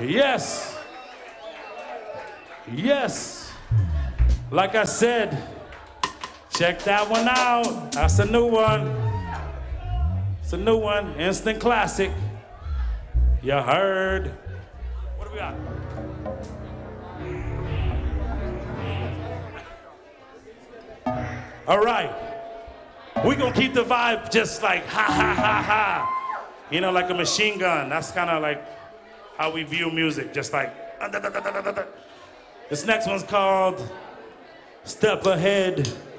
Yes. Yes. Like I said, check that one out. That's a new one. It's a new one. Instant classic. You heard. What do we got? All right. We're going to keep the vibe just like ha, ha, ha, ha. You know, like a machine gun. That's kind of like how we view music, just like. This next one's called Step Ahead.